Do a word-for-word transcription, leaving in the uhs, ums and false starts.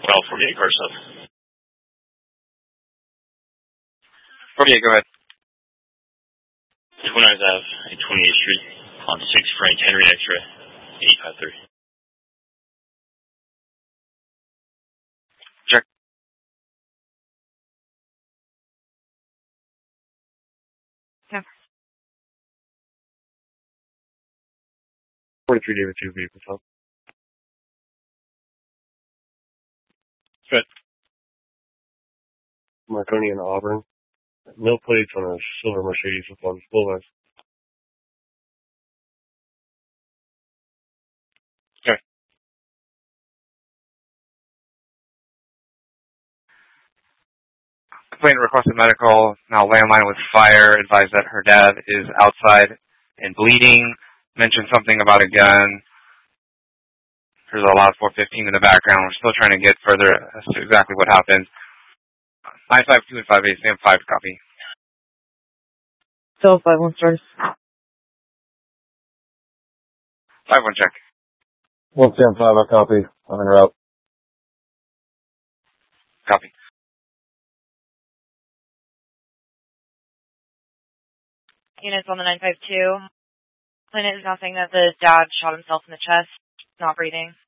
Call forty-eight, car stuff. forty-eight, go ahead. twenty-ninth Avenue, twenty-eighth Street, on six Frank Henry X-ray, eight five three. Check. Yeah. forty-three David two vehicles help. Good. Marconi and Auburn. No plates on a silver Mercedes with one full life. Okay. Complainant requested medical. Now landline with fire. Advised that her dad is outside and bleeding. Mentioned something about a gun. There's a lot of four fifteen in the background. We're still trying to get further as to exactly what happened. nine five two and five eight, Sam five, copy. Still five one stars. five one check. one Sam five, I copy. I'm en route. Copy. Units on the nine five two. Clinic is now saying that the dad shot himself in the chest, not breathing.